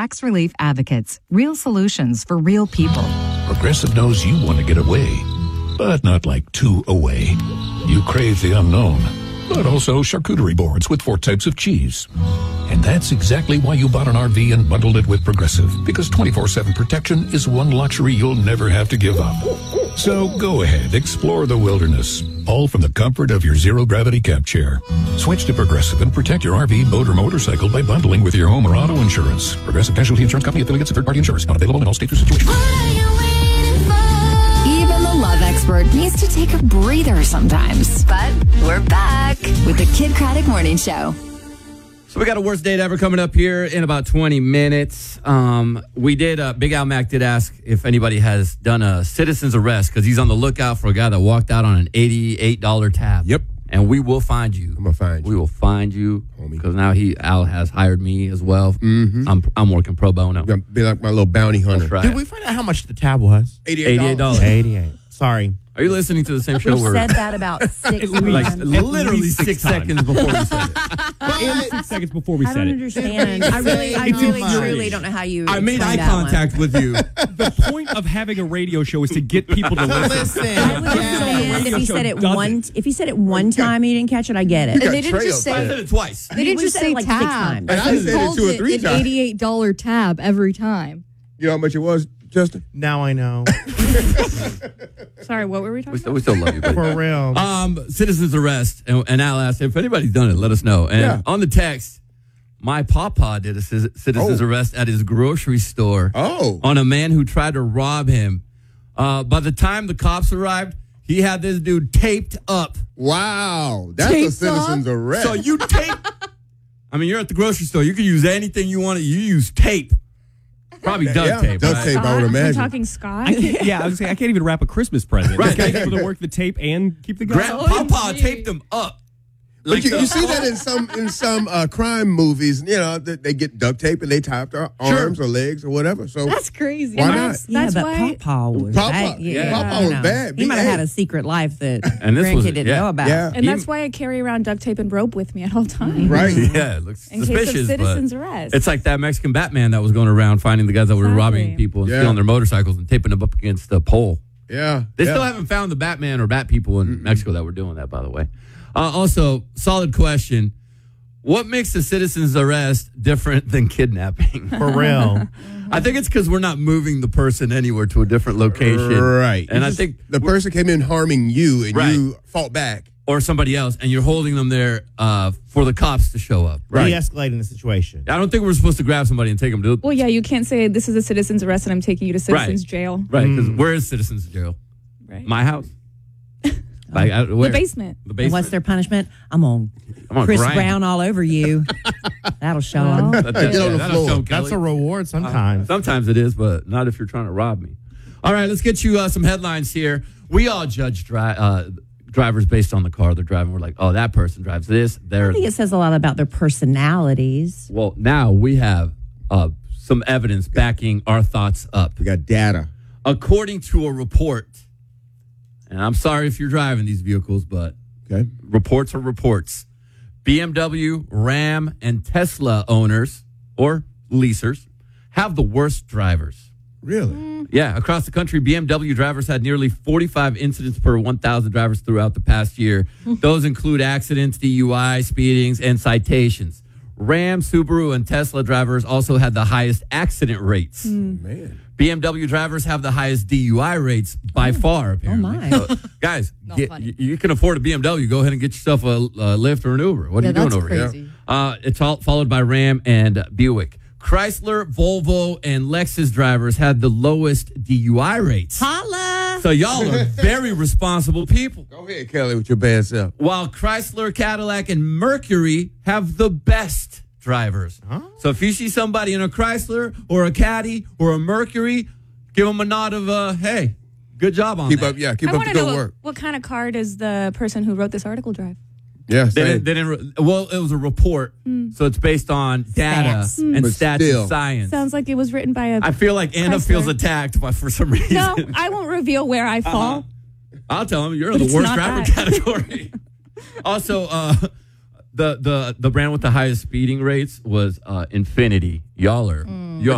Tax Relief Advocates. Real solutions for real people. Progressive knows you want to get away, but not like too away. You crave the unknown, but also charcuterie boards with 4 types of cheese. And that's exactly why you bought an RV and bundled it with Progressive, because 24/7 protection is one luxury you'll never have to give up. So go ahead, explore the wilderness, all from the comfort of your zero-gravity camp chair. Switch to Progressive and protect your RV, boat, or motorcycle by bundling with your home or auto insurance. Progressive Casualty Insurance Company affiliates of third-party insurance. Not available in all states or situations. Even the love expert needs to take a breather sometimes. But we're back with the Kid Craddock Morning Show. So we got a worst date ever coming up here in about 20 minutes. Big Al Mac did ask if anybody has done a citizen's arrest because he's on the lookout for a guy that walked out on an $88 tab. Yep. And we will find you. I'm going to find you. We will find you because now Al has hired me as well. Mm-hmm. I'm working pro bono. You're going to be like my little bounty hunter. That's right. Did we find out how much the tab was? $88. 88. Sorry. Are you listening to the same show? We've said that about 6 times. Literally 6 seconds before we said it. And 6 seconds before we I said don't it. understand. I really truly don't know how you. I made eye explain that contact with you. The point of having a radio show is to get people to listen. I would understand if he said it one. If he said it one time and you didn't catch it, I get it. You got They didn't trails just say I there. said it twice. They didn't We just said say it like 6 tab. times. And I They said it called 2 or 3 an times. $88 tab every time. You know how much it was, Justin? Now I know. Sorry, what were we talking about? We still love you, buddy. For real. Citizen's arrest, and Al asked if anybody's done it, let us know. And on the text, my papa did a citizen's arrest at his grocery store on a man who tried to rob him. By the time the cops arrived, he had this dude taped up. Wow. That's Taped a citizen's arrest. So you tape. I mean, you're at the grocery store. You can use anything you want. You use tape. Probably duct tape. Duct right? tape, I would We're imagine. talking Scott. I was saying, I can't even wrap a Christmas present. Right. Right. Able to work the tape and keep the gun. Grandpapa taped them up. But you see that in some crime movies, you know, they get duct tape and they tie up their arms or legs or whatever. So That's crazy. Why not? Yeah, but why. Papa was Papa- bad. Papa was bad. He might have Big had A. a secret life that And this was- grandkid didn't know about. Yeah. And that's why I carry around duct tape and rope with me at all times. Right. Yeah, it looks In case suspicious. of citizen's but arrest. It's like that Mexican Batman that was going around finding the guys that were robbing Exactly. people and Yeah. stealing their motorcycles and taping them up against the pole. Yeah. They still haven't found the Batman or Bat people in Mexico that were doing that, by the way. Also, solid question. What makes a citizen's arrest different than kidnapping? For real. I think it's because we're not moving the person anywhere to a different location. Right. And I think the person came in harming you and Right. you fought back. or somebody else, and you're holding them there for the cops to show up. Right. De-escalating the situation. I don't think we're supposed to grab somebody and take them to. Well, yeah, you can't say this is a citizen's arrest and I'm taking you to citizen's jail. Right, because where is citizen's jail? Right. My house. Like, The basement. The And basement. what's their punishment? I'm on I'm on Chris grind. Brown all over you. That'll show them. Get on the floor. That's a reward sometimes. Sometimes it is, but not if you're trying to rob me. All right, let's get you some headlines here. We all judge drivers based on the car they're driving. We're like, oh, that person drives this. I think it says a lot about their personalities. Well, now we have some evidence backing our thoughts up. We got data. According to a report, and I'm sorry if you're driving these vehicles, but reports are reports. BMW, Ram, and Tesla owners or leasers have the worst drivers. Really? Yeah, across the country, BMW drivers had nearly 45 incidents per 1,000 drivers throughout the past year. Those include accidents, DUI, speedings, and citations. Ram, Subaru, and Tesla drivers also had the highest accident rates. Man. BMW drivers have the highest DUI rates by far, apparently. my. So, guys, you can afford a BMW. Go ahead and get yourself a Lyft or an Uber. What are you doing over here? It's all followed by Ram and Buick. Chrysler, Volvo, and Lexus drivers had the lowest DUI rates. Holla! So y'all are very responsible people. Go ahead, Kelly, with your bad self. While Chrysler, Cadillac, and Mercury have the best drivers. So if you see somebody in a Chrysler or a Caddy or a Mercury, give them a nod of, hey, good job on Keep that. up, yeah, keep I up want the to know good work. what kind of car does the person who wrote this article drive? Yeah, Well, it was a report, so it's based on data Stats. and But stats still. and science. Sounds like it was written by a. I feel like Anna Chrysler. feels attacked for some reason. No, I won't reveal where I fall. I'll tell him you're But in it's the worst not driver that. category. Also, the brand with the highest speeding rates was Infinity. Y'all are